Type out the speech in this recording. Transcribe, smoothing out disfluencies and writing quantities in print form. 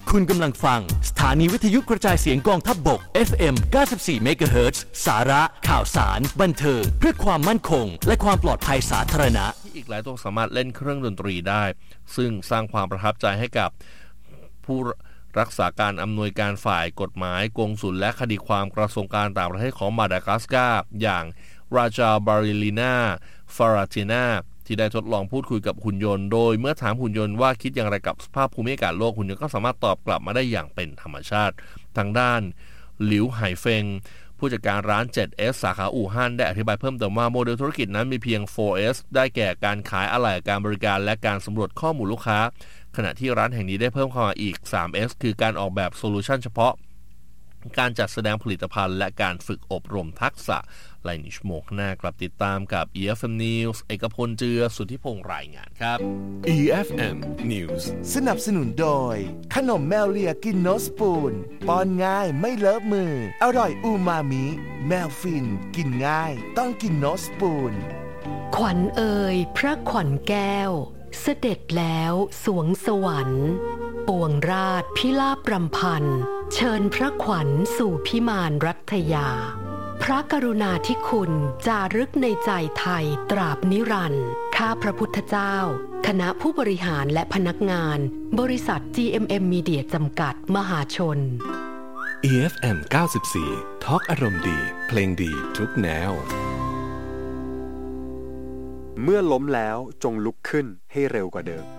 คุณกำลังฟังสถานีวิทยุกระจายเสียงกองทัพบก FM 94 MHz สาระข่าวสารบันเทิงเพื่อความมั่นคงและความปลอดภัยสาธารณะที่อีกหลายตัวสามารถเล่นเครื่องดนตรีได้ซึ่งสร้างความประทับใจให้กับผู้รักษาการอำนวยการฝ่ายกฎหมายกงสุลและคดีความกระทรวงการต่างประเทศของมาดากัสการ์อย่างราจาบาริลินาฟาราตินาที่ได้ทดลองพูดคุยกับหุ่นยนต์โดยเมื่อถามหุ่นยนต์ว่าคิดอย่างไรกับสภาพภูมิอากาศโลกหุ่นยนต์ก็สามารถตอบกลับมาได้อย่างเป็นธรรมชาติทางด้านหลิวไหเฟงผู้จัดการร้าน 7S สาขาอู่ฮั่นได้อธิบายเพิ่มเติมว่าโมเดลธุรกิจนั้นมีเพียง 4S ได้แก่การขายอะไหล่การบริการและการสำรวจข้อมูลลูกค้าขณะที่ร้านแห่งนี้ได้เพิ่มเข้ามาอีก 3S คือการออกแบบโซลูชันเฉพาะการจัดแสดงผลิตภัณฑ์และการฝึกอบรมทักษะไลนิชโมกหน้ากลับติดตามกับ EFM News เอกพลเจือสุทธิพงษ์รายงานครับ EFM News สนับสนุนโดยขนมแมวเลียกินโนสปูนป้อนง่ายไม่เลอะมืออร่อยอูมามิแมวฟินกินง่ายต้องกินโนสปูนขวัญเอ่ยพระขวัญแก้วเสด็จแล้วสวงสวรรค์ปวงราชพิลาภรำพันเชิญพระขวัญสู่พิมานรัตยาพระกรุณาธิคุณจารึกในใจไทยตราบนิรันดร์ข้าพระพุทธเจ้าคณะผู้บริหารและพนักงานบริษัท GMM Media จำกัดมหาชน EFM 94 ทอล์กอารมณ์ดีเพลงดีทุกแนวเมื่อล้มแล้วจงลุกขึ้นให้เร็วกว่าเดิม